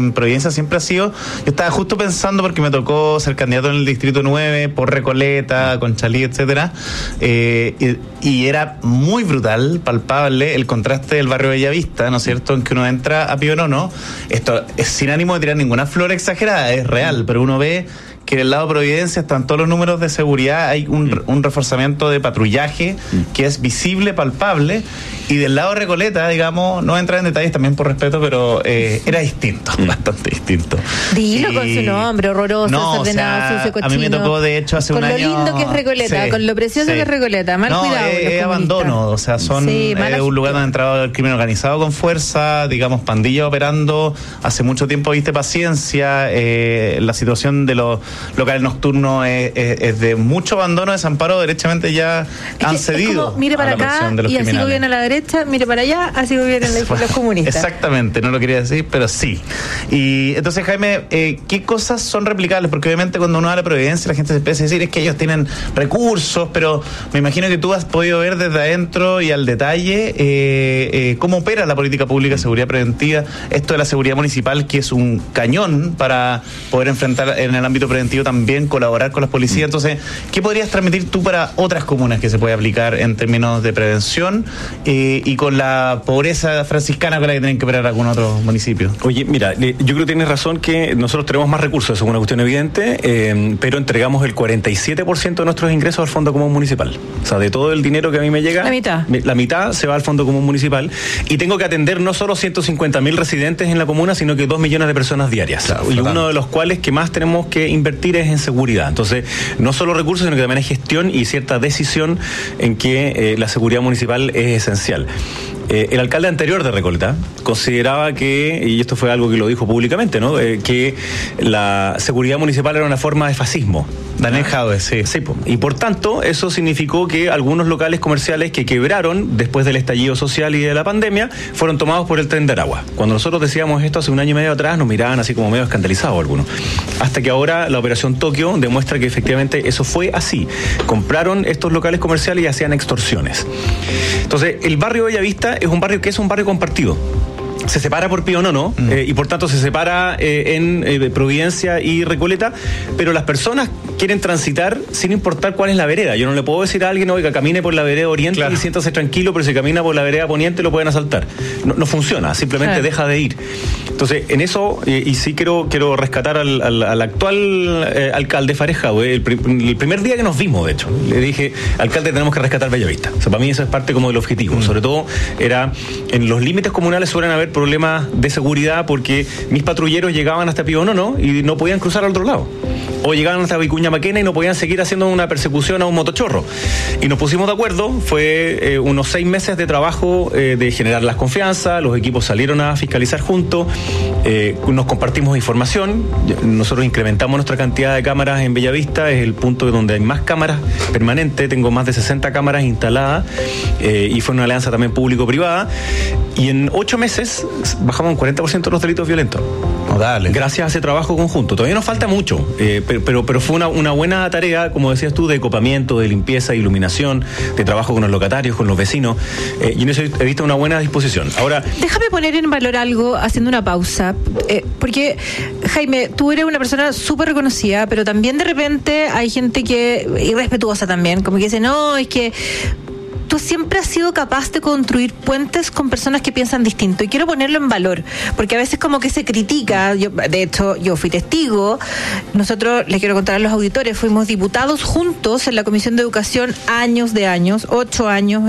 en Providencia siempre ha sido, yo estaba justo pensando porque me tocó ser candidato en el Distrito 9 por Recoleta, Conchalí, etcétera, y era muy brutal, palpable el contraste del barrio Bellavista, ¿no es cierto?, en que uno entra a Pío Nono. Esto es sin ánimo de tirar ninguna flor exagerada, es real, pero uno ve que del lado de Providencia están todos los números de seguridad, hay un reforzamiento de patrullaje que es visible, palpable, y del lado de Recoleta, digamos, no voy a entrar en detalles también por respeto, pero era distinto, bastante distinto. Dilo con su nombre, horroroso, desordenado, sucio, cochino. A mí me tocó, de hecho, hace un año... Con lo lindo que es Recoleta, con lo precioso que es Recoleta, mal cuidado. Es abandono, o sea, son un lugar donde ha entrado el crimen organizado con fuerza, digamos, pandillas operando, hace mucho tiempo viste paciencia, la situación de los locales nocturnos es de mucho abandono, desamparo, derechamente ya han cedido. Como, mire para acá y así gobierna la derecha, mire para allá, así gobiernan los comunistas. Exactamente, no lo quería decir, pero sí. Y entonces, Jaime, ¿qué cosas son replicables? Porque obviamente cuando uno habla de Providencia, la gente se empieza a decir, es que ellos tienen recursos, pero me imagino que tú has podido ver desde adentro y al detalle cómo opera la política pública de seguridad preventiva, esto de la seguridad municipal, que es un cañón para poder enfrentar en el ámbito preventivo también, colaborar con las policías. Entonces, ¿qué podrías transmitir tú para otras comunas que se puede aplicar en términos de prevención y con la pobreza franciscana con la que tienen que operar algún otro municipio? Oye, mira, yo creo que tienes razón que nosotros tenemos más recursos, eso es una cuestión evidente, pero entregamos el 47% de nuestros ingresos al Fondo Común Municipal. O sea, de todo el dinero que a mí me llega, la mitad se va al Fondo Común Municipal, y tengo que atender no solo 150.000 residentes en la comuna, sino que 2 millones de personas diarias. Claro, y uno de los cuales que más tenemos que invertir es en seguridad. Entonces, no solo recursos, sino que también hay gestión y cierta decisión en que la seguridad municipal es esencial. El alcalde anterior de Recoleta consideraba que, y esto fue algo que lo dijo públicamente, ¿no?, que la seguridad municipal era una forma de fascismo. Daniel Jadwe, sí. Sí, y por tanto, eso significó que algunos locales comerciales que quebraron después del estallido social y de la pandemia fueron tomados por el Tren de Aragua. Cuando nosotros decíamos esto hace un año y medio atrás, nos miraban así como medio escandalizados algunos. Hasta que ahora la Operación Tokio demuestra que efectivamente eso fue así. Compraron estos locales comerciales y hacían extorsiones. Entonces, el barrio Bellavista es un barrio compartido. Se separa por Pío Nono y por tanto se separa en Providencia y Recoleta, pero las personas quieren transitar sin importar cuál es la vereda. Yo no le puedo decir a alguien, oiga, camine por la vereda oriente, claro, y siéntase tranquilo, pero si camina por la vereda poniente lo pueden asaltar. No funciona, simplemente deja de ir. Entonces, en eso, y sí quiero rescatar al actual alcalde Fares Jadwe. El primer día que nos vimos, de hecho, le dije, alcalde, tenemos que rescatar Bellavista. O sea, para mí eso es parte como del objetivo. Sobre todo, era en los límites comunales suelen haber problemas de seguridad porque mis patrulleros llegaban hasta Pío Nono y no podían cruzar al otro lado. O llegaban hasta Vicuña Maquena y no podían seguir haciendo una persecución a un motochorro. Y nos pusimos de acuerdo, fue unos 6 meses de trabajo de generar las confianzas, los equipos salieron a fiscalizar juntos, nos compartimos información, nosotros incrementamos nuestra cantidad de cámaras en Bellavista, es el punto donde hay más cámaras permanentes, tengo más de 60 cámaras instaladas, y fue una alianza también público-privada, y en 8 meses bajamos un 40% los delitos violentos. Gracias a ese trabajo conjunto. Todavía nos falta mucho, pero fue una buena tarea, como decías tú, de copamiento, de limpieza, iluminación, de trabajo con los locatarios, con los vecinos, y en eso he visto una buena disposición. Ahora, déjame poner en valor algo haciendo una pausa, porque, Jaime, tú eres una persona súper reconocida, pero también de repente hay gente que, irrespetuosa también, como que dice, no, es que tú siempre has sido capaz de construir puentes con personas que piensan distinto, y quiero ponerlo en valor, porque a veces como que se critica. De hecho, yo fui testigo. Nosotros, les quiero contar a los auditores, fuimos diputados juntos en la Comisión de Educación años, 8 años,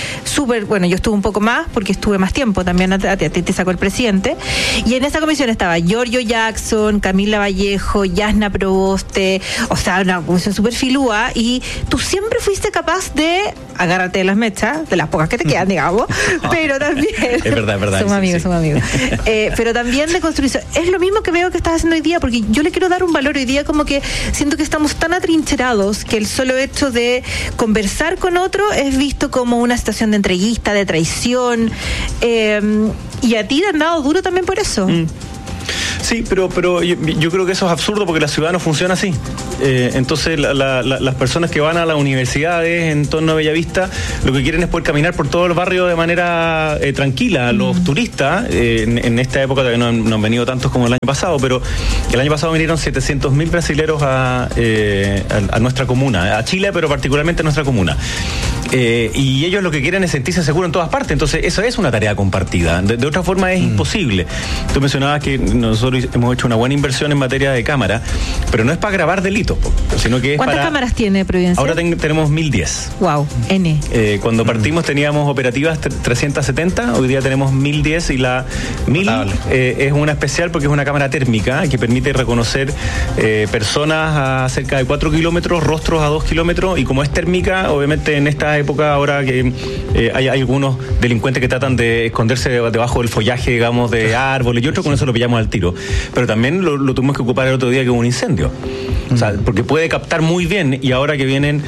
bueno, yo estuve un poco más porque estuve más tiempo, también a ti te sacó el presidente, y en esa comisión estaba Giorgio Jackson, Camila Vallejo, Yasna Proboste, o sea, una comisión súper filúa, y tú siempre fuiste capaz de agárrate de las mechas, de las pocas que te quedan, digamos, pero también... Es verdad. Somos amigos. Pero también de construir... Es lo mismo que veo que estás haciendo hoy día, porque yo le quiero dar un valor hoy día, como que siento que estamos tan atrincherados que el solo hecho de conversar con otro es visto como una situación de entreguista, de traición, y a ti te han dado duro también por eso. Sí, pero yo creo que eso es absurdo porque la ciudad no funciona así. Entonces las personas que van a las universidades en torno a Bellavista lo que quieren es poder caminar por todo el barrio de manera tranquila. Los turistas, en esta época todavía no han venido tantos como el año pasado, pero el año pasado vinieron 700.000 brasileros a nuestra comuna, a Chile, pero particularmente a nuestra comuna. Y ellos lo que quieren es sentirse seguros en todas partes. Entonces eso es una tarea compartida. De otra forma es imposible. Tú mencionabas que nosotros hemos hecho una buena inversión en materia de cámara, pero no es para grabar delitos, sino que es ¿Cuántas cámaras tiene Providencia? Ahora tenemos 1010. Wow, N. Cuando partimos teníamos operativas 370, hoy día tenemos 1010 y la 1000 es una especial porque es una cámara térmica que permite reconocer personas a cerca de 4 kilómetros, rostros a 2 kilómetros, y como es térmica, obviamente en esta época ahora que hay algunos delincuentes que tratan de esconderse debajo del follaje, digamos, de árboles y otros, con eso lo pillamos al tiro. Pero también lo tuvimos que ocupar el otro día que hubo un incendio. O sea, porque puede captar muy bien, y ahora que vienen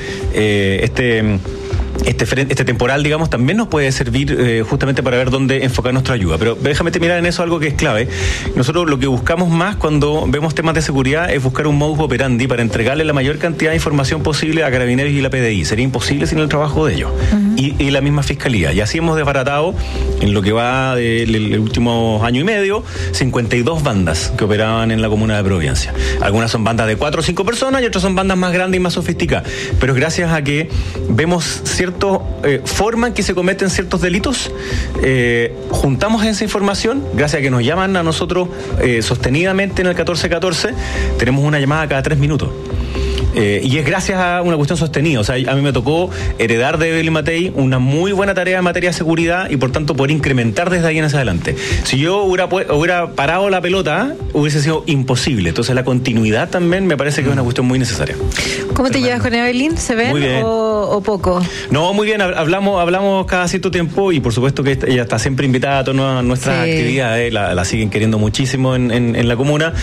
este temporal, digamos, también nos puede servir justamente para ver dónde enfocar nuestra ayuda. Pero déjame terminar en eso algo que es clave. Nosotros lo que buscamos más cuando vemos temas de seguridad es buscar un modus operandi para entregarle la mayor cantidad de información posible a Carabineros y la PDI. Sería imposible sin el trabajo de ellos. Y la misma Fiscalía. Y así hemos desbaratado, en lo que va del último año y medio, 52 bandas que operaban en la comuna de Providencia. Algunas son bandas de 4 o 5 personas y otras son bandas más grandes y más sofisticadas. Pero gracias a que vemos cierta forma en que se cometen ciertos delitos, juntamos esa información, gracias a que nos llaman a nosotros sostenidamente en el 1414, tenemos una llamada cada 3 minutos. Y es gracias a una cuestión sostenida. O sea, a mí me tocó heredar de Evelyn Matei una muy buena tarea en materia de seguridad y por tanto poder incrementar desde ahí en hacia adelante. Si yo hubiera parado la pelota, hubiese sido imposible. Entonces la continuidad también me parece que es una cuestión muy necesaria. ¿Cómo te llevas con Evelyn? ¿Se ven o poco? No, muy bien, hablamos cada cierto tiempo y por supuesto que ella está siempre invitada a todas nuestras actividades, la siguen queriendo muchísimo en la comuna.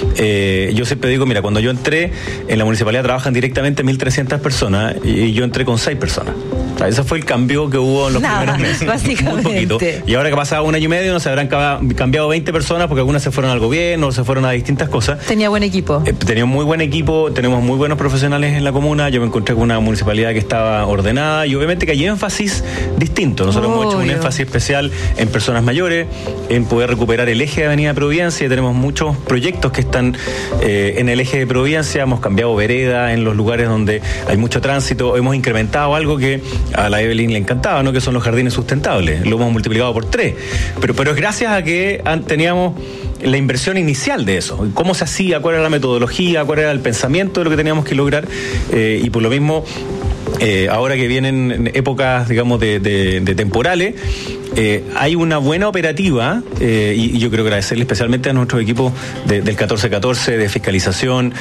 Yo siempre digo, mira, cuando yo entré en la municipalidad trabajan directamente 1.300 personas y yo entré con 6 personas. O sea, ese fue el cambio que hubo en los primeros meses. Básicamente. Muy poquito. Y ahora que ha pasado un año y medio, no se habrán cambiado 20 personas porque algunas se fueron al gobierno, se fueron a distintas cosas. Tenía buen equipo. Tenía un muy buen equipo, tenemos muy buenos profesionales en la comuna. Yo me encontré con una municipalidad que estaba ordenada y obviamente que hay énfasis distinto. Nosotros hemos hecho un énfasis especial en personas mayores, en poder recuperar el eje de Avenida Providencia. Tenemos muchos proyectos que están en el eje de Providencia. Hemos cambiado veredas en los lugares donde hay mucho tránsito. Hemos incrementado algo que a la Evelyn le encantaba, ¿no? Que son los jardines sustentables. Lo hemos multiplicado por 3. Pero es gracias a que teníamos la inversión inicial de eso. ¿Cómo se hacía? ¿Cuál era la metodología? ¿Cuál era el pensamiento de lo que teníamos que lograr? Y por lo mismo, ahora que vienen épocas, digamos, de temporales, hay una buena operativa y yo quiero agradecerle especialmente a nuestros equipos del 1414, de fiscalización,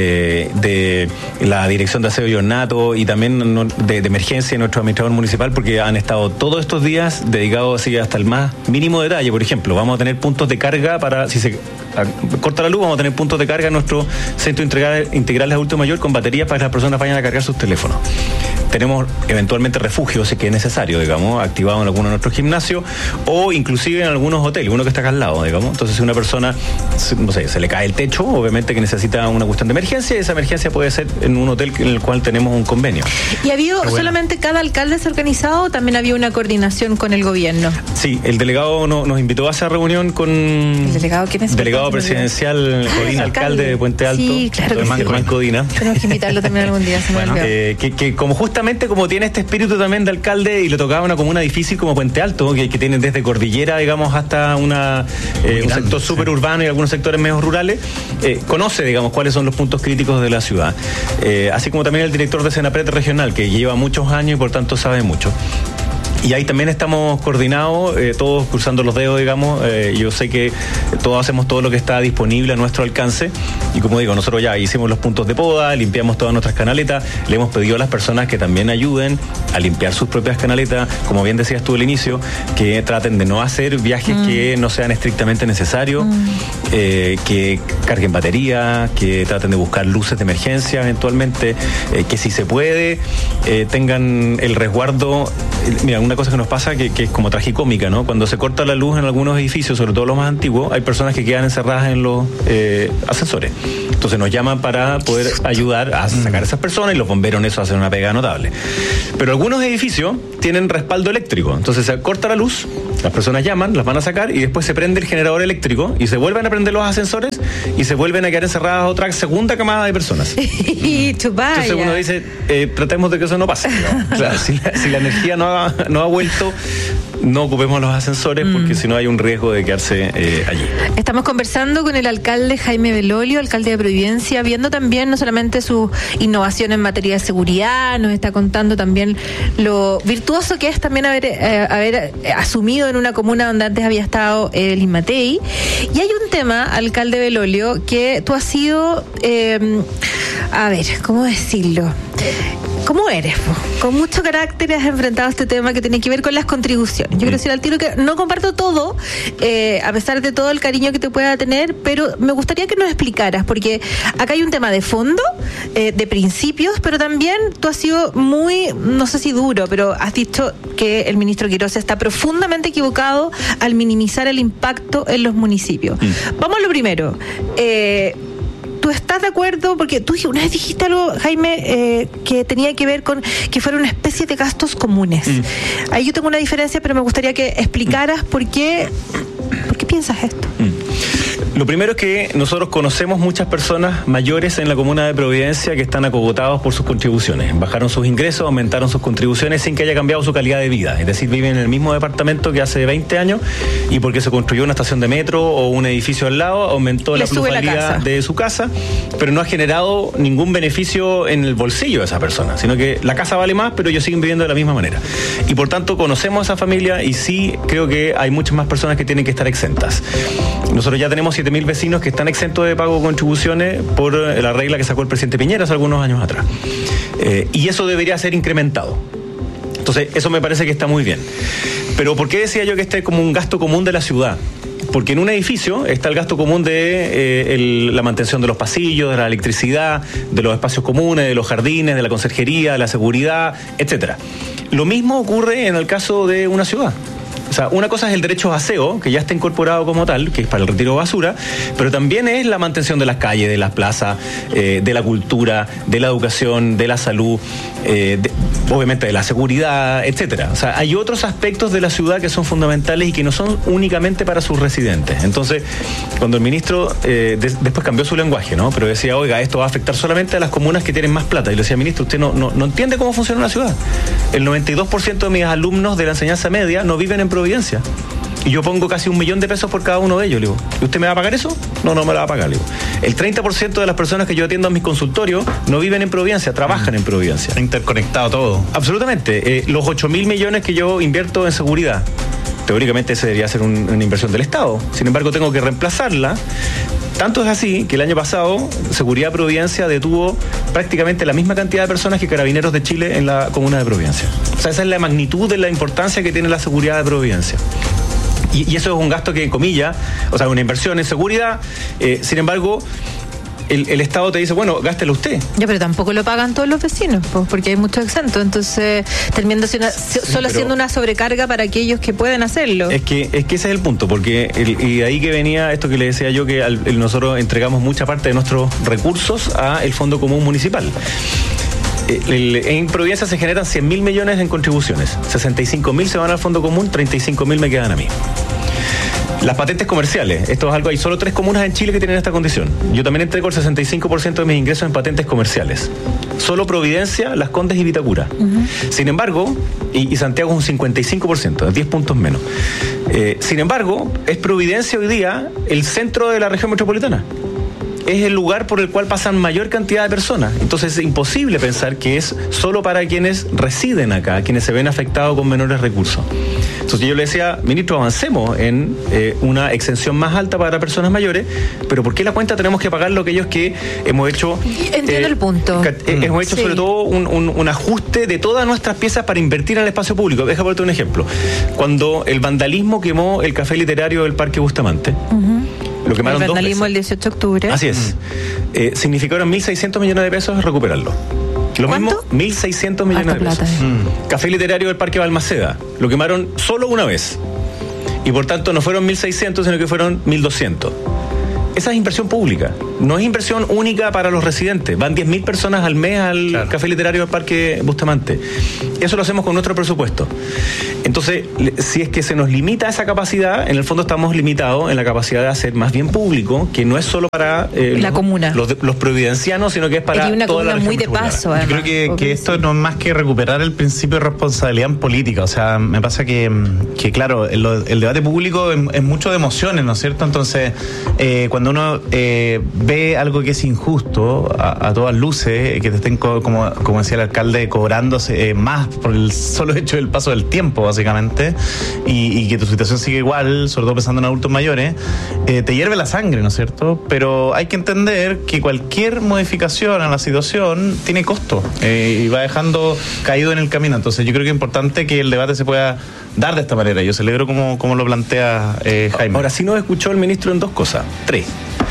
de la Dirección de Aseo y Ornato y también de emergencia de nuestro administrador municipal, porque han estado todos estos días dedicados así hasta el más mínimo detalle. Por ejemplo, vamos a tener puntos de carga para, si se corta la luz, vamos a tener puntos de carga en nuestro centro integral de adulto mayor con baterías para que las personas vayan a cargar sus teléfonos. Tenemos eventualmente refugios, si que es necesario, digamos, activados en alguno de nuestros gimnasios o inclusive en algunos hoteles, uno que está acá al lado, digamos. Entonces, si una persona, no sé, se le cae el techo, obviamente que necesita una cuestión de emergencia, y esa emergencia puede ser en un hotel en el cual tenemos un convenio. ¿Y ha habido solamente cada alcalde se ha organizado o también había una coordinación con el gobierno? Sí, el delegado nos invitó a esa reunión con... ¿El delegado quién es? Delegado presidencial, Codina, alcalde de Puente Alto. Sí, claro que sí. Germán Codina. Tenemos que invitarlo también algún día. Bueno, que como justamente como tiene este espíritu también de alcalde y le tocaba una comuna difícil como Puente Alto, que tiene desde cordillera, digamos, hasta un sector súper urbano y algunos sectores medio rurales, conoce, digamos, cuáles son los puntos críticos de la ciudad. Así como también el director de Senapred regional, que lleva muchos años y por tanto sabe mucho. Y ahí también estamos coordinados, todos cruzando los dedos, digamos. Yo sé que todos hacemos todo lo que está disponible a nuestro alcance. Y como digo, nosotros ya hicimos los puntos de poda, limpiamos todas nuestras canaletas. Le hemos pedido a las personas que también ayuden a limpiar sus propias canaletas. Como bien decías tú al inicio, que traten de no hacer viajes que no sean estrictamente necesarios, que carguen batería, que traten de buscar luces de emergencia eventualmente, que si se puede, tengan el resguardo. Mira, una cosa que nos pasa que es como tragicómica, ¿no? Cuando se corta la luz en algunos edificios, sobre todo los más antiguos, hay personas que quedan encerradas en los ascensores. Entonces nos llaman para poder ayudar a sacar a esas personas y los bomberos en eso hacen una pega notable. Pero algunos edificios tienen respaldo eléctrico. Entonces se corta la luz, las personas llaman, las van a sacar y después se prende el generador eléctrico y se vuelven a prender los ascensores y se vuelven a quedar encerradas otra segunda camada de personas. Entonces uno dice, tratemos de que eso no pase. Claro, si la energía no ha vuelto, no ocupemos los ascensores porque si no hay un riesgo de quedarse allí. Estamos conversando con el alcalde Jaime Belolio, alcalde de Providencia, viendo también no solamente su innovación en materia de seguridad, nos está contando también lo virtuoso que es también haber asumido en una comuna donde antes había estado el Inmatei. Y hay un tema, alcalde Belolio, que tú has sido, a ver, ¿cómo decirlo? ¿Cómo eres? Con mucho carácter has enfrentado este tema que tiene que ver con las contribuciones. Yo quiero decir al tiro que no comparto todo, a pesar de todo el cariño que te pueda tener, pero me gustaría que nos explicaras, porque acá hay un tema de fondo, de principios, pero también tú has sido muy, no sé si duro, pero has dicho que el ministro Quirós está profundamente equivocado al minimizar el impacto en los municipios. Vamos a lo primero. ¿Tú estás de acuerdo? Porque tú una vez dijiste algo, Jaime, que tenía que ver con que fuera una especie de gastos comunes. Ahí yo tengo una diferencia, pero me gustaría que explicaras por qué piensas esto. Lo primero es que nosotros conocemos muchas personas mayores en la comuna de Providencia que están acogotados por sus contribuciones. Bajaron sus ingresos, aumentaron sus contribuciones sin que haya cambiado su calidad de vida. Es decir, viven en el mismo departamento que hace 20 años y porque se construyó una estación de metro o un edificio al lado, aumentó la plusvalía de su casa, pero no ha generado ningún beneficio en el bolsillo de esa persona, sino que la casa vale más, pero ellos siguen viviendo de la misma manera. Y por tanto conocemos a esa familia y sí creo que hay muchas más personas que tienen que estar exentas. Nosotros ya tenemos 7.000 vecinos que están exentos de pago de contribuciones por la regla que sacó el presidente Piñera hace algunos años atrás. Y eso debería ser incrementado. Entonces, eso me parece que está muy bien. Pero ¿por qué decía yo que este es como un gasto común de la ciudad? Porque en un edificio está el gasto común de la mantención de los pasillos, de la electricidad, de los espacios comunes, de los jardines, de la conserjería, de la seguridad, etcétera. Lo mismo ocurre en el caso de una ciudad. O sea, una cosa es el derecho a aseo, que ya está incorporado como tal, que es para el retiro de basura, pero también es la mantención de las calles, de las plazas, de la cultura, de la educación, de la salud, obviamente de la seguridad, etcétera. O sea, hay otros aspectos de la ciudad que son fundamentales y que no son únicamente para sus residentes. Entonces, cuando el ministro después cambió su lenguaje, ¿no? Pero decía, oiga, esto va a afectar solamente a las comunas que tienen más plata. Y le decía, ministro, usted no entiende cómo funciona una ciudad. El 92% de mis alumnos de la enseñanza media no viven en Providencia. Y yo pongo casi 1 millón de pesos por cada uno de ellos. Le digo, ¿y usted me va a pagar eso? No me la va a pagar. Le digo, el 30% de las personas que yo atiendo en mis consultorios no viven en Providencia, trabajan en Providencia. Interconectado todo. Absolutamente. Los 8.000 millones que yo invierto en seguridad, teóricamente ese debería ser una inversión del Estado. Sin embargo, tengo que reemplazarla. Tanto es así que el año pasado Seguridad Providencia detuvo prácticamente la misma cantidad de personas que Carabineros de Chile en la comuna de Providencia. O sea, esa es la magnitud de la importancia que tiene la seguridad de Providencia. Y eso es un gasto que, en comillas, o sea, una inversión en seguridad. Sin embargo, el Estado te dice, bueno, gástelo usted. Ya, pero tampoco lo pagan todos los vecinos, pues, porque hay muchos exentos. Entonces, termina siendo una sobrecarga para aquellos que pueden hacerlo. Es que ese es el punto, porque y de ahí que venía esto que le decía yo, que nosotros entregamos mucha parte de nuestros recursos al Fondo Común Municipal. En Providencia se generan 100.000 millones en contribuciones. 65.000 se van al Fondo Común, 35.000 me quedan a mí. Las patentes comerciales, esto es algo, hay solo 3 comunas en Chile que tienen esta condición. Yo también entrego el 65% de mis ingresos en patentes comerciales. Solo Providencia, Las Condes y Vitacura. Sin embargo, y Santiago es un 55%, 10 puntos menos. Sin embargo, es Providencia hoy día el centro de la región metropolitana. Es el lugar por el cual pasan mayor cantidad de personas. Entonces es imposible pensar que es solo para quienes residen acá, quienes se ven afectados con menores recursos. Entonces yo le decía, ministro, avancemos en una exención más alta para personas mayores, pero ¿por qué la cuenta tenemos que pagar lo que ellos que hemos hecho? Entiendo el punto. Hemos hecho sobre todo un ajuste de todas nuestras piezas para invertir en el espacio público. Deja ponerte un ejemplo. Cuando el vandalismo quemó el café literario del Parque Bustamante, lo quemaron 2 veces. El vandalismo el 18 de octubre. Así es. Significaron 1.600 millones de pesos recuperarlo. Lo ¿Cuánto? mismo, 1.600 millones de pesos. Café Literario del Parque Balmaceda, lo quemaron solo una vez. Y por tanto no fueron 1.600, sino que fueron 1.200. Esa es inversión pública, no es inversión única para los residentes. Van 10.000 personas al mes al Café Literario del Parque Bustamante. Eso lo hacemos con nuestro presupuesto. Entonces, si es que se nos limita esa capacidad, en el fondo estamos limitados en la capacidad de hacer más bien público, que no es solo para la comuna, los providencianos, sino que es para una toda comuna la muy de paso. Yo creo que esto no es más que recuperar el principio de responsabilidad en política. O sea, me pasa que claro, el debate público es mucho de emociones, ¿no es cierto? Entonces, cuando uno ve algo que es injusto, a todas luces, que te estén, como decía el alcalde, cobrándose más por el solo hecho del paso del tiempo, básicamente, y que tu situación sigue igual, sobre todo pensando en adultos mayores, te hierve la sangre, ¿no es cierto? Pero hay que entender que cualquier modificación a la situación tiene costo y va dejando caído en el camino. Entonces yo creo que es importante que el debate se pueda dar de esta manera. Yo celebro como lo plantea Jaime. Ahora sí nos escuchó el ministro en dos cosas, tres.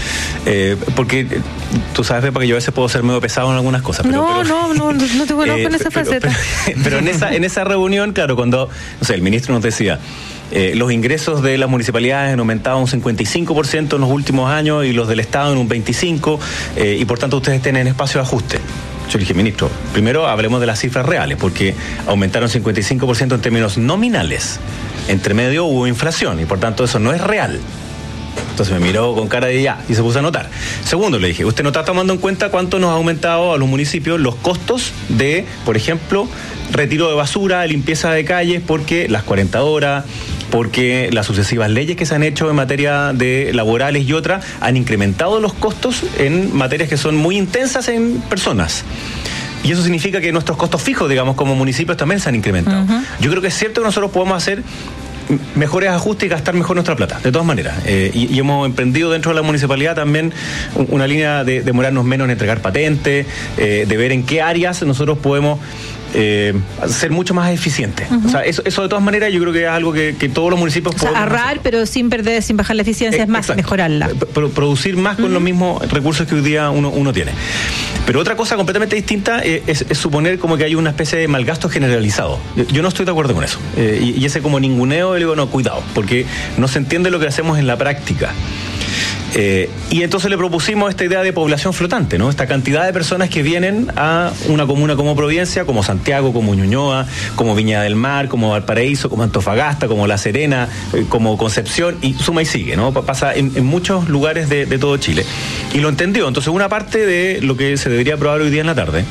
Porque tú sabes, Pepa, que yo a veces puedo ser medio pesado en algunas cosas. No te conozco en esa faceta. Pero en esa reunión, claro, cuando el ministro nos decía, los ingresos de las municipalidades han aumentado un 55% en los últimos años y los del Estado en un 25%, y por tanto ustedes tienen espacio de ajuste. Yo le dije, ministro, primero hablemos de las cifras reales, porque aumentaron 55% en términos nominales. Entre medio hubo inflación y por tanto eso no es real. Entonces me miró con cara de ya y se puso a anotar. Segundo, le dije, usted no está tomando en cuenta cuánto nos ha aumentado a los municipios los costos de, por ejemplo, retiro de basura, limpieza de calles, porque las 40 horas, porque las sucesivas leyes que se han hecho en materia de laborales y otras han incrementado los costos en materias que son muy intensas en personas. Y eso significa que nuestros costos fijos, digamos, como municipios también se han incrementado. Yo creo que es cierto que nosotros podemos hacer mejores ajustes y gastar mejor nuestra plata, de todas maneras. Y hemos emprendido dentro de la municipalidad también una línea de demorarnos menos en entregar patentes, de ver en qué áreas nosotros podemos ser mucho más eficientes. O sea, eso de todas maneras yo creo que es algo que todos los municipios podemos ahorrar, hacer. Pero sin bajar la eficiencia, es más, exacto, mejorarla. Producir más con los mismos recursos que hoy día uno tiene. Pero otra cosa completamente distinta es suponer como que hay una especie de malgasto generalizado. Yo no estoy de acuerdo con eso. Y ese como ninguneo, le digo, no, cuidado, porque no se entiende lo que hacemos en la práctica. Y entonces le propusimos esta idea de población flotante, ¿no? Esta cantidad de personas que vienen a una comuna como Providencia, como Santiago, como Ñuñoa, como Viña del Mar, como Valparaíso, como Antofagasta, como La Serena, como Concepción, y suma y sigue, ¿no? Pasa en muchos lugares de todo Chile. Y lo entendió. Entonces una parte de lo que se debería aprobar hoy día en la tarde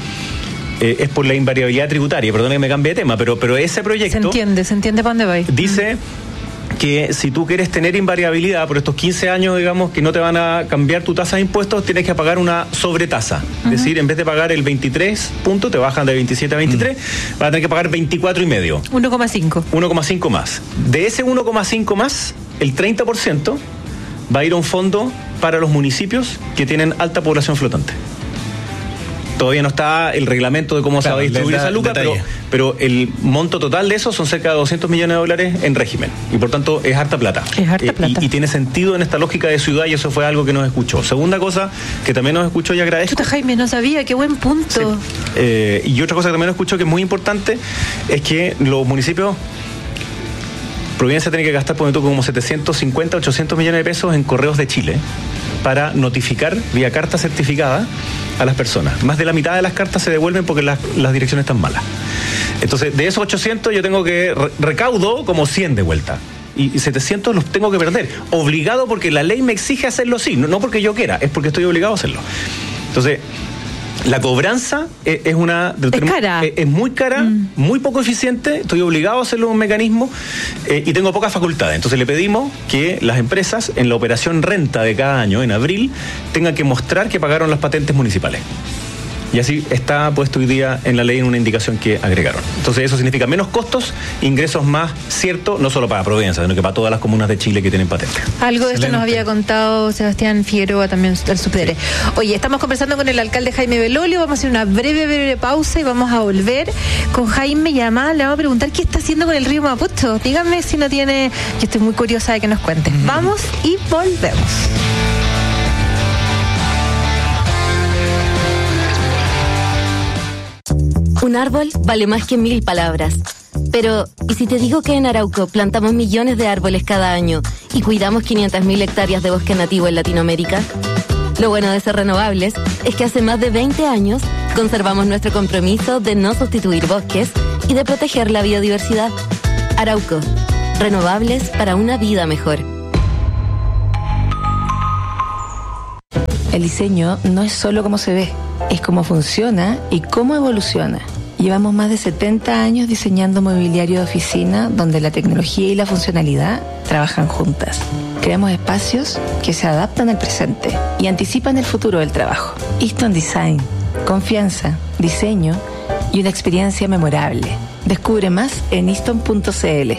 es por la invariabilidad tributaria. Perdón que me cambie de tema, pero ese proyecto... Se entiende para dónde va. Dice que si tú quieres tener invariabilidad por estos 15 años, digamos, que no te van a cambiar tu tasa de impuestos, tienes que pagar una sobretasa. Es decir, en vez de pagar el 23 punto, te bajan de 27 a 23, vas a tener que pagar 24,5. 1,5 más. De ese 1,5 más, el 30% va a ir a un fondo para los municipios que tienen alta población flotante. Todavía no está el reglamento de cómo se va a distribuir esa lucra, pero el monto total de eso son cerca de $200 millones en régimen. Y por tanto es harta plata. Y tiene sentido en esta lógica de ciudad, y eso fue algo que nos escuchó. Segunda cosa que también nos escuchó y agradezco. Chuta, Jaime, no sabía, qué buen punto. Sí. Y otra cosa que también nos escuchó que es muy importante es que los municipios... Providencia tiene que gastar, por ejemplo, como 750, 800 millones de pesos en correos de Chile para notificar vía carta certificada a las personas. Más de la mitad de las cartas se devuelven porque las direcciones están malas. Entonces, de esos 800 yo tengo que recaudo como 100 de vuelta. Y 700 los tengo que perder. Obligado porque la ley me exige hacerlo así. No porque yo quiera, es porque estoy obligado a hacerlo. Entonces... La cobranza es cara. Es muy cara, muy poco eficiente, estoy obligado a hacerlo en un mecanismo y tengo pocas facultades. Entonces le pedimos que las empresas en la operación renta de cada año, en abril, tengan que mostrar que pagaron las patentes municipales. Y así está puesto hoy día en la ley en una indicación que agregaron. Entonces eso significa menos costos, ingresos más, cierto, no solo para Providencia, sino que para todas las comunas de Chile que tienen patente. Algo de esto nos había contado Sebastián Figueroa, también el subdere. Sí. Oye, estamos conversando con el alcalde Jaime Belolio, vamos a hacer una breve pausa y vamos a volver con Jaime y además le vamos a preguntar qué está haciendo con el río Mapocho. Díganme si no tiene, yo estoy muy curiosa de que nos cuente. Vamos y volvemos. Un árbol vale más que 1000 palabras. Pero, ¿y si te digo que en Arauco plantamos millones de árboles cada año y cuidamos 500.000 hectáreas de bosque nativo en Latinoamérica? Lo bueno de ser renovables es que hace más de 20 años conservamos nuestro compromiso de no sustituir bosques y de proteger la biodiversidad. Arauco, renovables para una vida mejor. El diseño no es solo cómo se ve, es cómo funciona y cómo evoluciona. Llevamos más de 70 años diseñando mobiliario de oficina donde la tecnología y la funcionalidad trabajan juntas. Creamos espacios que se adaptan al presente y anticipan el futuro del trabajo. Easton Design, confianza, diseño y una experiencia memorable. Descubre más en easton.cl.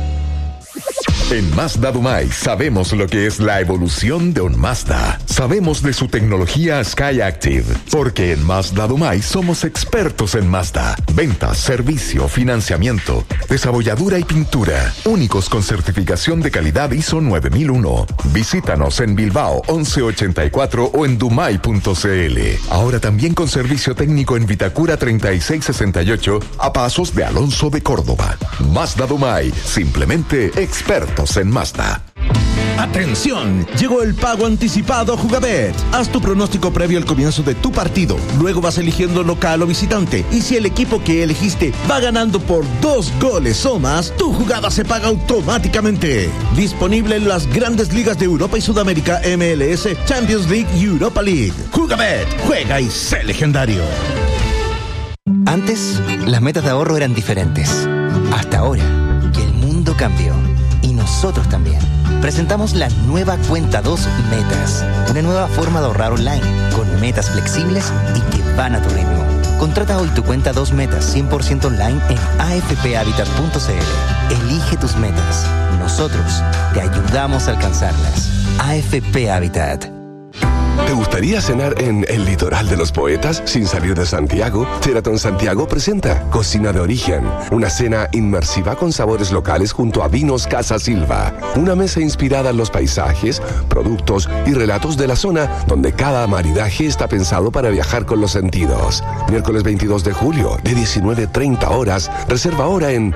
En Mazda Dumay sabemos lo que es la evolución de un Mazda. Sabemos de su tecnología SkyActiv, porque en Mazda Dumay somos expertos en Mazda. Ventas, servicio, financiamiento, desabolladura y pintura. Únicos con certificación de calidad ISO 9001. Visítanos en Bilbao 1184 o en dumay.cl. Ahora también con servicio técnico en Vitacura 3668 a pasos de Alonso de Córdoba. Mazda Dumay, simplemente expertos en Mazda. ¡Atención! Llegó el pago anticipado Jugabet. Haz tu pronóstico previo al comienzo de tu partido. Luego vas eligiendo local o visitante. Y si el equipo que elegiste va ganando por 2 goles o más, tu jugada se paga automáticamente. Disponible en las grandes ligas de Europa y Sudamérica, MLS, Champions League y Europa League. Jugabet, juega y sé legendario. Antes, las metas de ahorro eran diferentes. Hasta ahora, que el mundo cambió. Y nosotros también. Presentamos la nueva Cuenta 2 Metas. Una nueva forma de ahorrar online, con metas flexibles y que van a tu ritmo. Contrata hoy tu Cuenta 2 Metas 100% online en afphabitat.cl. Elige tus metas. Nosotros te ayudamos a alcanzarlas. AFP Habitat. ¿Te gustaría cenar en el litoral de los poetas sin salir de Santiago? Sheraton Santiago presenta Cocina de Origen, una cena inmersiva con sabores locales junto a Vinos Casa Silva. Una mesa inspirada en los paisajes, productos y relatos de la zona, donde cada maridaje está pensado para viajar con los sentidos. Miércoles 22 de julio, de 19:30 horas. Reserva ahora en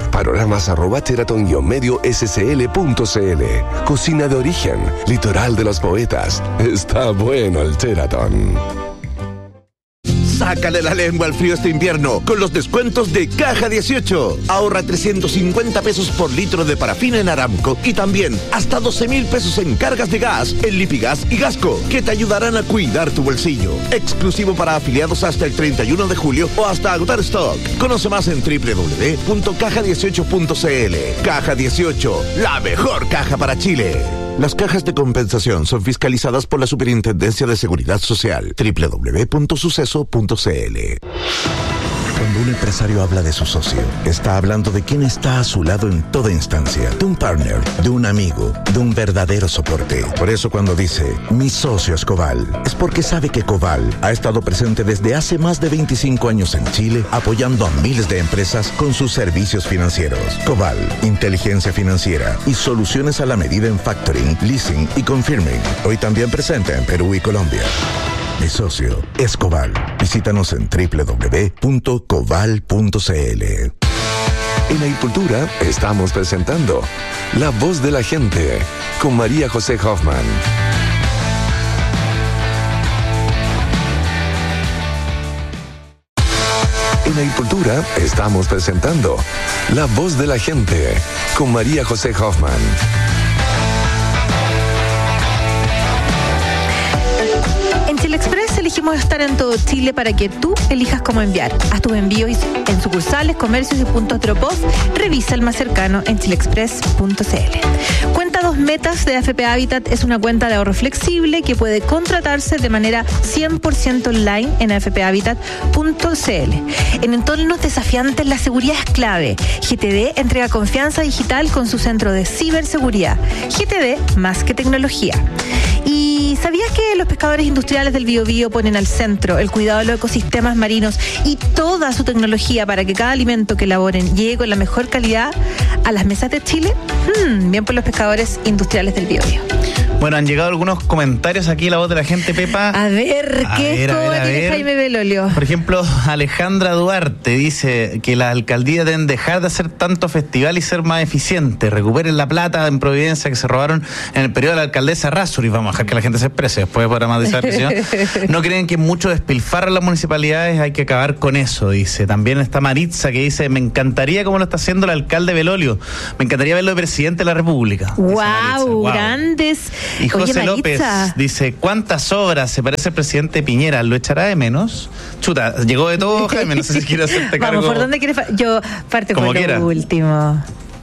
panoramas@sheraton-medio-scl.cl. Cocina de Origen, litoral de los poetas. Está bueno el Sheraton. Sácale la lengua al frío este invierno con los descuentos de Caja 18. Ahorra 350 pesos por litro de parafina en Aramco y también hasta 12,000 pesos en cargas de gas en Lipigas y Gasco, que te ayudarán a cuidar tu bolsillo. Exclusivo para afiliados hasta el 31 de julio o hasta agotar stock. Conoce más en www.caja18.cl. Caja 18, la mejor caja para Chile. Las cajas de compensación son fiscalizadas por la Superintendencia de Seguridad Social. www.suceso.cl. Cuando un empresario habla de su socio, está hablando de quien está a su lado en toda instancia, de un partner, de un amigo, de un verdadero soporte. Por eso cuando dice, mi socio es Coval, es porque sabe que Coval ha estado presente desde hace más de 25 años en Chile, apoyando a miles de empresas con sus servicios financieros. Coval, inteligencia financiera y soluciones a la medida en factoring, leasing y confirming. Hoy también presente en Perú y Colombia. Mi socio es Coval. Visítanos en www.coval.cl. En Agricultura estamos presentando La Voz de la Gente con María José Hoffman. En Agricultura estamos presentando La Voz de la Gente con María José Hoffman. En Chile Express elegimos estar en todo Chile para que tú elijas cómo enviar. Haz tus envíos en sucursales, comercios y puntos Drop-Off. Revisa el más cercano en chileexpress.cl. Cuenta 2 Metas de AFP Habitat es una cuenta de ahorro flexible que puede contratarse de manera 100% online en afphabitat.cl. En entornos desafiantes la seguridad es clave. GTD entrega confianza digital con su centro de ciberseguridad. GTD más que tecnología. ¿Y sabías que los pescadores industriales del Biobío ponen al centro el cuidado de los ecosistemas marinos y toda su tecnología para que cada alimento que elaboren llegue con la mejor calidad a las mesas de Chile? Bien por los pescadores industriales del Biobío. Bueno, han llegado algunos comentarios aquí, la voz de la gente, Pepa. A ver, ¿qué tiene Jaime Belolio? Por ejemplo, Alejandra Duarte dice que las alcaldías deben dejar de hacer tanto festival y ser más eficientes. Recuperen la plata en Providencia que se robaron en el periodo de la alcaldesa Errázuriz. Vamos a dejar que la gente se exprese, después podrá matizar la presión. No creen que mucho despilfarro en las municipalidades, hay que acabar con eso, dice. También está Maritza que dice, me encantaría como lo está haciendo el alcalde Belolio. Me encantaría verlo de presidente de la República. Wow, grandes. Y José López dice, ¿cuántas obras se parece el presidente Piñera? ¿Lo echará de menos? Chuta, llegó de todo, Jaime, no sé si quiere hacerte cargo. Vamos, ¿por dónde quieres? Yo parte como por quiera. Lo último.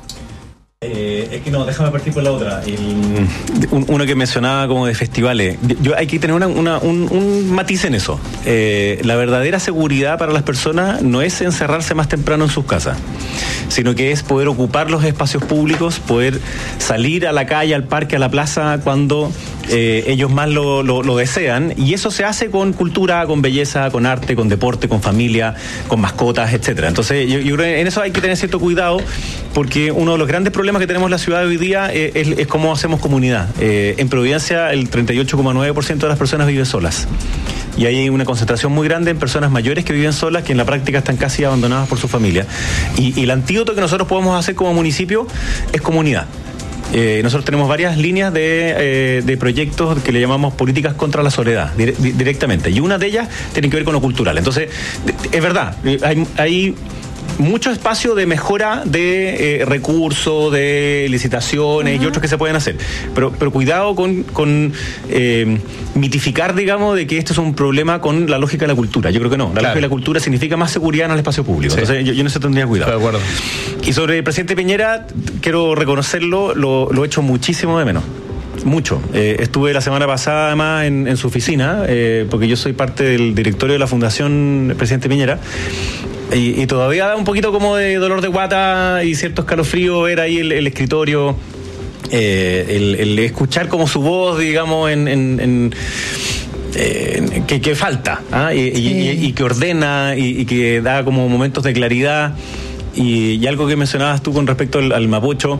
Es que no, déjame partir por la otra. Uno que mencionaba como de festivales. Hay que tener un matiz en eso. La verdadera seguridad para las personas no es encerrarse más temprano en sus casas, sino que es poder ocupar los espacios públicos, poder salir a la calle, al parque, a la plaza cuando ellos más lo desean. Y eso se hace con cultura, con belleza, con arte, con deporte, con familia, con mascotas, etcétera. Entonces yo creo que en eso hay que tener cierto cuidado, porque uno de los grandes problemas que tenemos en la ciudad hoy día es cómo hacemos comunidad. En Providencia el 38,9% de las personas viven solas. Y hay una concentración muy grande en personas mayores que viven solas, que en la práctica están casi abandonadas por su familia. Y el antídoto que nosotros podemos hacer como municipio es comunidad. Nosotros tenemos varias líneas de proyectos que le llamamos políticas contra la soledad, directamente. Y una de ellas tiene que ver con lo cultural. Entonces, es verdad, hay mucho espacio de mejora de recursos, de licitaciones y otros que se pueden hacer. Pero cuidado con mitificar, digamos, de que esto es un problema con la lógica de la cultura. Yo creo que no. La lógica de la cultura significa más seguridad en el espacio público. Sí. Entonces yo en eso tendría cuidado. De acuerdo. Y sobre el presidente Piñera, quiero reconocerlo, lo echo muchísimo de menos. Mucho. Estuve la semana pasada además en su oficina, porque yo soy parte del directorio de la Fundación Presidente Piñera. Y todavía da un poquito como de dolor de guata y cierto escalofrío ver ahí el escritorio, el escuchar como su voz, digamos, que falta, y que ordena y que da como momentos de claridad. Y algo que mencionabas tú con respecto al Mapocho,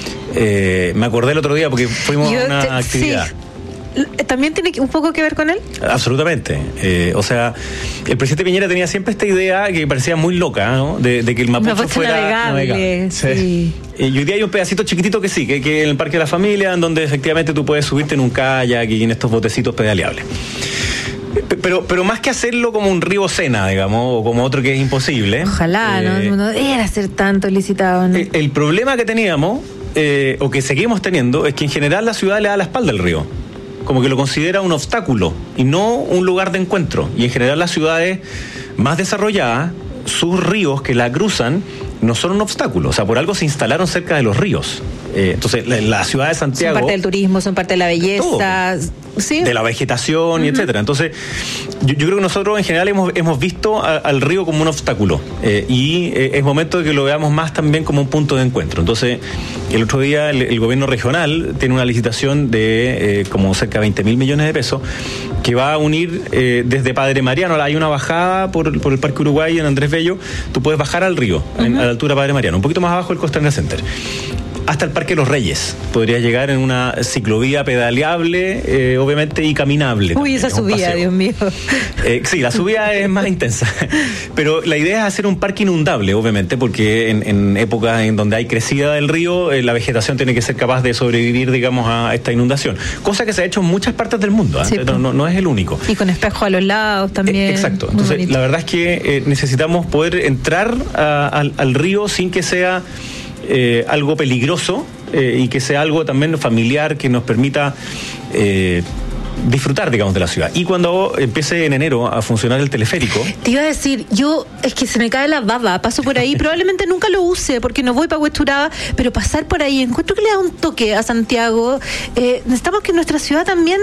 me acordé el otro día porque fuimos a una actividad. Sí. ¿También tiene un poco que ver con él? Absolutamente. O sea, el presidente Piñera tenía siempre esta idea que parecía muy loca, ¿no? De que el Mapocho fuera navegable. Sí. Y hoy día hay un pedacito chiquitito que sí, que en el Parque de la Familia, en donde efectivamente tú puedes subirte en un kayak y en estos botecitos pedaleables. Pero más que hacerlo como un río Sena, digamos, o como otro que es imposible. Ojalá, no era ser tanto licitado, ¿no? El problema que teníamos, o que seguimos teniendo, es que en general la ciudad le da la espalda al río. Como que lo considera un obstáculo y no un lugar de encuentro. Y en general las ciudades más desarrolladas, sus ríos que la cruzan no son un obstáculo. O sea, por algo se instalaron cerca de los ríos. Entonces, la ciudad de Santiago... Son parte del turismo, son parte de la belleza... ¿Sí? De la vegetación y etcétera. Entonces, yo creo que nosotros en general hemos visto al río como un obstáculo. Y es momento de que lo veamos más también como un punto de encuentro. Entonces, el otro día el gobierno regional tiene una licitación de como cerca de 20.000 millones de pesos que va a unir desde Padre Mariano. Hay una bajada por el Parque Uruguay en Andrés Bello. Tú puedes bajar al río, a la altura de Padre Mariano, un poquito más abajo del Costanera Center, hasta el Parque Los Reyes. Podrías llegar en una ciclovía pedaleable, obviamente, y caminable. Uy, esa subida, Dios mío. Sí, la subida es más intensa. Pero la idea es hacer un parque inundable, obviamente, porque en épocas en donde hay crecida del río, la vegetación tiene que ser capaz de sobrevivir, digamos, a esta inundación. Cosa que se ha hecho en muchas partes del mundo, ¿eh? Sí, no es el único. Y con espejos a los lados también. Exacto. Entonces, la verdad es que necesitamos poder entrar al río sin que sea... algo peligroso y que sea algo también familiar que nos permita disfrutar, digamos, de la ciudad. Y cuando empiece en enero a funcionar el teleférico... Te iba a decir, es que se me cae la baba, paso por ahí, probablemente nunca lo use porque no voy para Huechuraba, pero pasar por ahí, encuentro que le da un toque a Santiago. Necesitamos que nuestra ciudad también...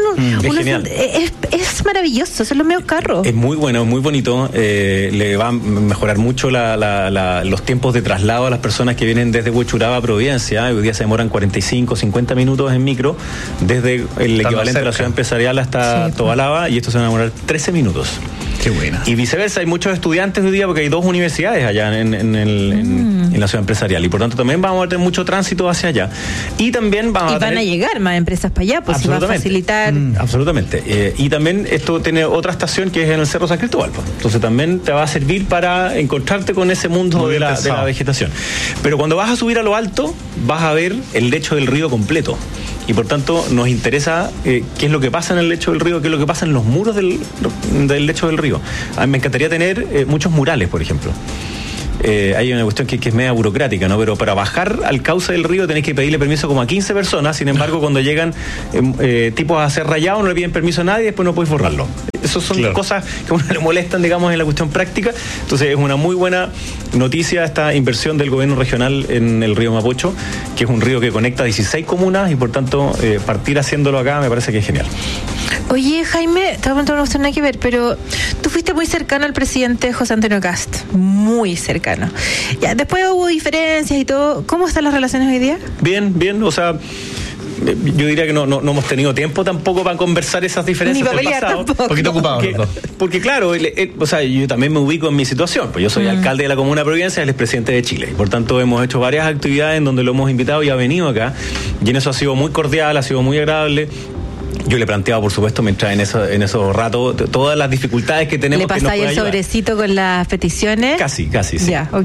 Es maravilloso, son los medios carros. Es muy bueno, es muy bonito, le va a mejorar mucho los tiempos de traslado a las personas que vienen desde Huechuraba a Providencia. Hoy día se demoran 45, 50 minutos en micro, desde el equivalente a la ciudad empresarial hasta Tobalaba, y esto se va a demorar 13 minutos. Qué buena. Y viceversa, hay muchos estudiantes hoy día porque hay 2 universidades allá en la ciudad empresarial y por tanto también vamos a tener mucho tránsito hacia allá. Y también van a llegar más empresas para allá, pues si va a facilitar. Absolutamente. Y también esto tiene otra estación que es en el Cerro San Cristóbal. Pues. Entonces también te va a servir para encontrarte con ese mundo de la vegetación. Pero cuando vas a subir a lo alto, vas a ver el lecho del río completo. Y por tanto nos interesa qué es lo que pasa en el lecho del río, qué es lo que pasa en los muros del lecho del río. A mí me encantaría tener muchos murales, por ejemplo. Hay una cuestión que es media burocrática, ¿no? Pero para bajar al cauce del río tenés que pedirle permiso como a 15 personas, sin embargo cuando llegan tipos a hacer rayado no le piden permiso a nadie y después no podéis borrarlo. Esas son cosas que a uno le molestan, digamos, en la cuestión práctica. Entonces es una muy buena noticia esta inversión del gobierno regional en el río Mapocho, que es un río que conecta 16 comunas y por tanto partir haciéndolo acá me parece que es genial. Oye, Jaime, te voy a contar una cuestión nada que ver, pero tú fuiste muy cercano al presidente José Antonio Kast, muy cercano. Ya, después hubo diferencias y todo. ¿Cómo están las relaciones hoy día? Bien, o sea, yo diría que no hemos tenido tiempo tampoco para conversar esas diferencias del pasado. Un poquito ocupado. Porque claro, o sea, yo también me ubico en mi situación, pues yo soy alcalde de la Comuna de Providencia, él es presidente de Chile, y por tanto hemos hecho varias actividades en donde lo hemos invitado y ha venido acá, y en eso ha sido muy cordial, ha sido muy agradable. Yo le planteaba, por supuesto, mientras en esos ratos, todas las dificultades que tenemos. ¿Le pasáis el sobrecito con las peticiones? Casi, sí. Ya, ok.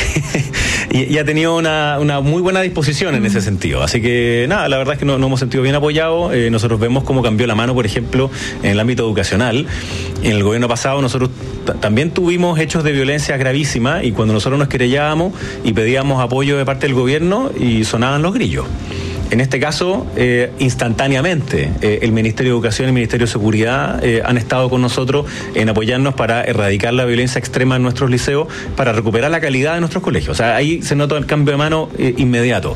Y ha tenido una muy buena disposición en ese sentido. Así que, nada, la verdad es que nos hemos sentido bien apoyados. Nosotros vemos cómo cambió la mano, por ejemplo, en el ámbito educacional. En el gobierno pasado nosotros también tuvimos hechos de violencia gravísima y cuando nosotros nos querellábamos y pedíamos apoyo de parte del gobierno y sonaban los grillos. En este caso, instantáneamente, el Ministerio de Educación y el Ministerio de Seguridad han estado con nosotros en apoyarnos para erradicar la violencia extrema en nuestros liceos, para recuperar la calidad de nuestros colegios. O sea, ahí se nota el cambio de mano inmediato.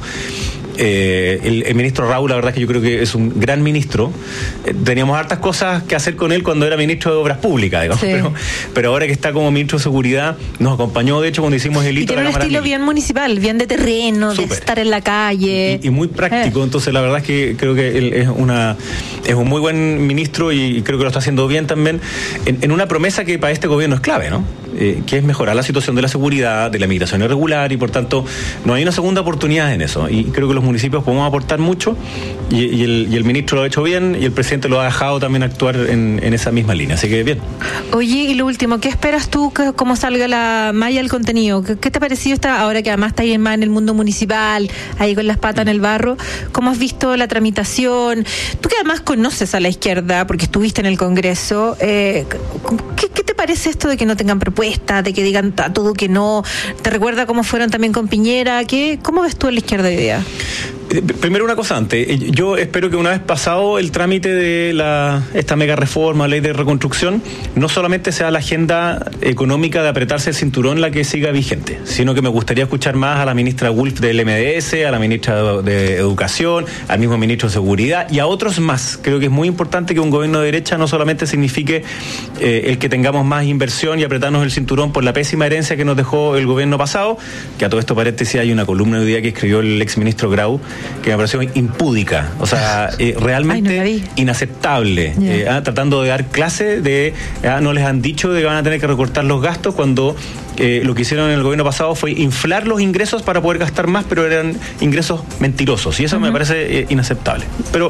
El ministro Raúl, la verdad es que yo creo que es un gran ministro. Teníamos hartas cosas que hacer con él cuando era ministro de Obras Públicas, digamos, sí. Pero ahora que está como ministro de Seguridad, nos acompañó, de hecho, cuando hicimos el hito. Y tiene un estilo bien municipal, bien de terreno, de estar en la calle. Y muy práctico, entonces la verdad es que creo que él es un muy buen ministro y creo que lo está haciendo bien también, en una promesa que para este gobierno es clave, ¿no? Que es mejorar la situación de la seguridad, de la migración irregular y por tanto no hay una segunda oportunidad en eso. Y creo que los municipios podemos aportar mucho y el ministro lo ha hecho bien y el presidente lo ha dejado también actuar en esa misma línea. Así que bien. Oye, y lo último, ¿qué esperas tú cómo salga la malla del contenido? ¿Qué te ha parecido ahora que además está ahí más en el mundo municipal, ahí con las patas en el barro? ¿Cómo has visto la tramitación? Tú que además conoces a la izquierda porque estuviste en el Congreso, ¿qué te parece esto de que no tengan propuestas, de que digan a todo que no? ¿Te recuerda cómo fueron también con Piñera? ¿Cómo ves tú a la izquierda hoy día? Primero una cosa antes, yo espero que una vez pasado el trámite de esta mega reforma, ley de reconstrucción, no solamente sea la agenda económica de apretarse el cinturón la que siga vigente, sino que me gustaría escuchar más a la ministra Wolf del MDS, a la ministra de Educación, al mismo ministro de Seguridad y a otros más. Creo que es muy importante que un gobierno de derecha no solamente signifique el que tengamos más inversión y apretarnos el cinturón por la pésima herencia que nos dejó el gobierno pasado, que a todo esto paréntesis hay una columna hoy día que escribió el exministro Grau, que me pareció impúdica, o sea, realmente inaceptable, tratando de dar clase de, no les han dicho de que van a tener que recortar los gastos cuando lo que hicieron en el gobierno pasado fue inflar los ingresos para poder gastar más, pero eran ingresos mentirosos y eso me parece inaceptable. Pero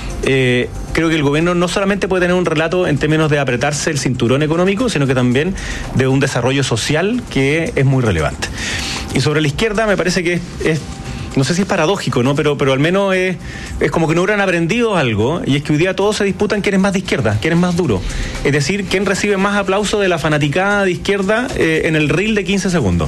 creo que el gobierno no solamente puede tener un relato en términos de apretarse el cinturón económico, sino que también de un desarrollo social que es muy relevante. Y sobre la izquierda me parece que es no sé si es paradójico, ¿no? Pero al menos es como que no hubieran aprendido algo, y es que hoy día todos se disputan quién es más de izquierda, quién es más duro. Es decir, quién recibe más aplauso de la fanaticada de izquierda en el reel de 15 segundos.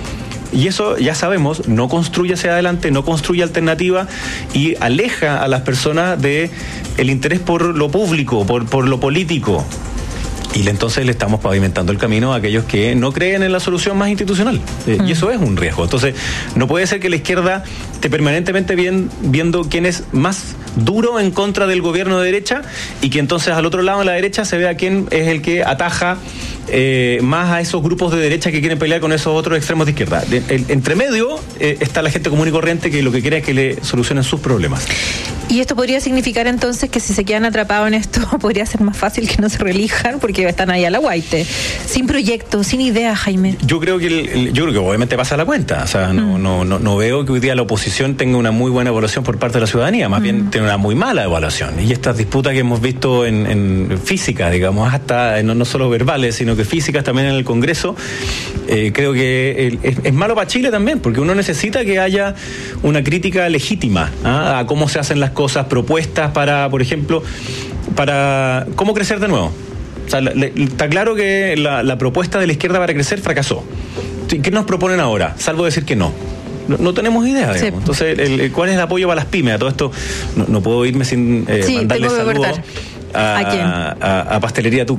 Y eso, ya sabemos, no construye hacia adelante, no construye alternativa y aleja a las personas de el interés por lo público, por lo político. Y entonces le estamos pavimentando el camino a aquellos que no creen en la solución más institucional. Y eso es un riesgo. Entonces, no puede ser que la izquierda esté permanentemente viendo quién es más duro en contra del gobierno de derecha y que entonces al otro lado de la derecha se vea quién es el que ataja más a esos grupos de derecha que quieren pelear con esos otros extremos de izquierda. Entre medio está la gente común y corriente que lo que quiere es que le solucionen sus problemas. Y esto podría significar entonces que si se quedan atrapados en esto, podría ser más fácil que no se reelijan porque están ahí a la guaite, sin proyecto, sin idea, Jaime. Yo creo que obviamente pasa la cuenta. O sea, no veo que hoy día la oposición tenga una muy buena evaluación por parte de la ciudadanía, más bien tiene una muy mala evaluación. Y estas disputas que hemos visto en física, digamos, hasta no solo verbales, sino que físicas también en el Congreso, creo que es malo para Chile también, porque uno necesita que haya una crítica legítima a cómo se hacen las cosas, propuestas para, por ejemplo, para cómo crecer de nuevo. O sea, está claro que la propuesta de la izquierda para crecer fracasó. ¿Qué nos proponen ahora? Salvo decir que no. No tenemos idea, digamos. Sí. Entonces, ¿cuál es el apoyo para las pymes? A todo esto no puedo irme sin mandarle saludos a Pastelería Tuco.